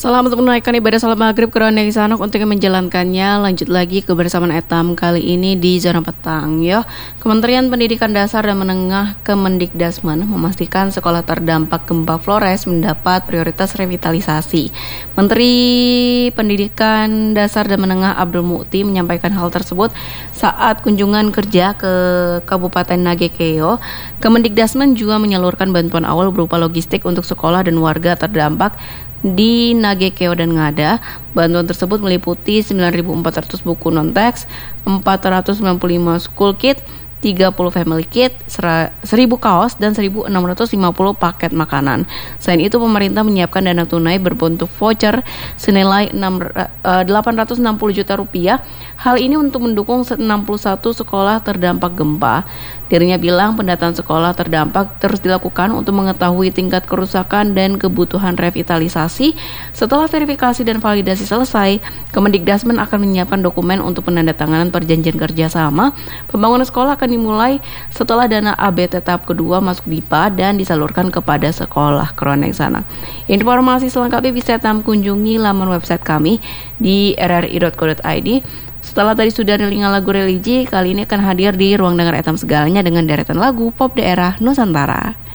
Selamat menunaikan ibadah salat maghrib Kronek Sanok untuk yang menjalankannya. Lanjut lagi kebersamaan etam kali ini di zona petang ya. Kementerian Pendidikan Dasar dan Menengah Kemendikdasmen memastikan sekolah terdampak gempa Flores mendapat prioritas revitalisasi. Menteri Pendidikan Dasar dan Menengah Abdul Mukti menyampaikan hal tersebut saat kunjungan kerja ke Kabupaten Nagekeo. Kemendikdasmen juga menyalurkan bantuan awal berupa logistik untuk sekolah dan warga terdampak di Nagekeo dan Ngada. Bantuan tersebut meliputi 9.400 buku non-teks, 495 school kit, 30 family kit, 1.000 kaos, dan 1.650 paket makanan. Selain itu, pemerintah menyiapkan dana tunai berbentuk voucher senilai 860 juta rupiah. Hal ini untuk mendukung 61 sekolah terdampak gempa. Dirinya bilang pendataan sekolah terdampak terus dilakukan untuk mengetahui tingkat kerusakan dan kebutuhan revitalisasi. Setelah verifikasi dan validasi selesai, Kemendikdasmen akan menyiapkan dokumen untuk penandatanganan perjanjian kerjasama. Pembangunan sekolah akan dimulai setelah dana ABT tahap kedua masuk DIPA dan disalurkan kepada sekolah Kronek sana. Informasi selengkapnya bisa kunjungi laman website kami di rri.co.id. Setelah tadi sudah ringan lagu religi, kali ini akan hadir di ruang dengar etam segalanya dengan deretan lagu pop daerah Nusantara.